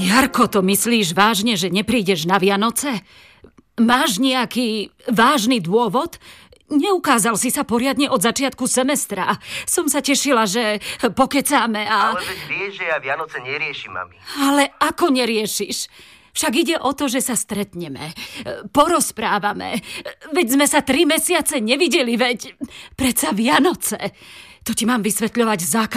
Jarko, to myslíš vážne, že neprídeš na Vianoce? Máš nejaký vážny dôvod? Neukázal si sa poriadne od začiatku semestra. Som sa tešila, že pokecáme a... Ale veď vieš, že ja Vianoce neriešim, mami. Ale ako neriešiš? Však ide o to, že sa stretneme, porozprávame. Veď sme sa 3 mesiace nevideli, veď predsa Vianoce. To ti mám vysvetľovať